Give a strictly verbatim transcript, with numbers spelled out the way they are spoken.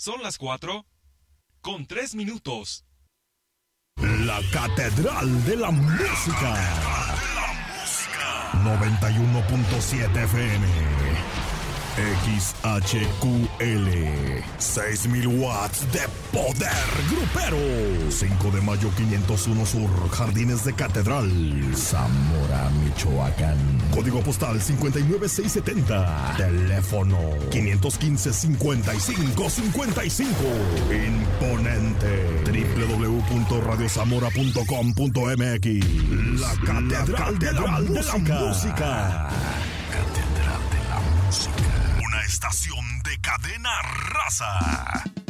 Son las cuatro con tres minutos. La Catedral de la Música. noventa y uno punto siete F M. X H Q L. seis mil watts de poder grupero. cinco de mayo quinientos uno Sur, Jardines de Catedral, Zamora, Michoacán. Código postal cincuenta y nueve seiscientos setenta. Teléfono quinientos quince, cincuenta y cinco cincuenta y cinco. Imponente. doble u doble u doble u punto radio zamora punto com punto m x. La Catedral, La Catedral de, la de, la de la Música. Catedral de la Música. Una estación de Cadena Raza.